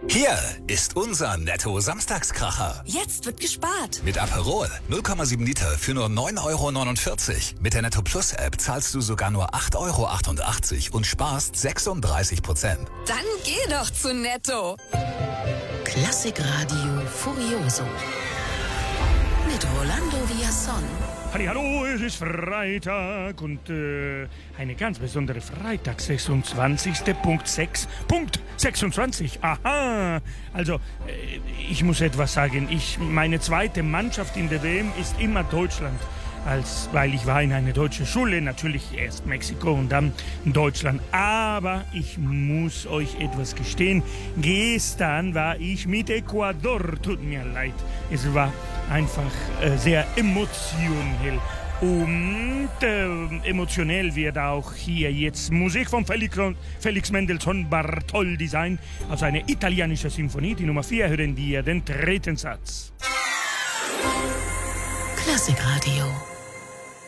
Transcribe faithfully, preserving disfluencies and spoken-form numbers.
Hier ist unser Netto-Samstagskracher. Jetzt wird gespart. Mit Aperol null Komma sieben Liter für nur neun Euro neunundvierzig. Mit der Netto Plus App zahlst du sogar nur acht Euro achtundachtzig und sparst sechsunddreißig Prozent. Dann geh doch zu Netto. Klassikradio Furioso. Mit Rolando Villazón. Hallo, es ist Freitag und äh, eine ganz besondere Freitag, sechsundzwanzigster Punkt sechs Punkt sechsundzwanzig. Aha, also äh, ich muss etwas sagen. Ich, meine zweite Mannschaft in der W M ist immer Deutschland. Als, weil ich war in einer deutschen Schule, natürlich erst Mexiko und dann Deutschland. Aber ich muss euch etwas gestehen. Gestern war ich mit Ecuador. Tut mir leid. Es war einfach äh, sehr emotionell. Und äh, emotionell wird auch hier jetzt Musik von Felix, Felix Mendelssohn Bartholdy sein. Aus einer italienischen Symphonie. Die Nummer vier hören wir den dritten Satz. Klassikradio.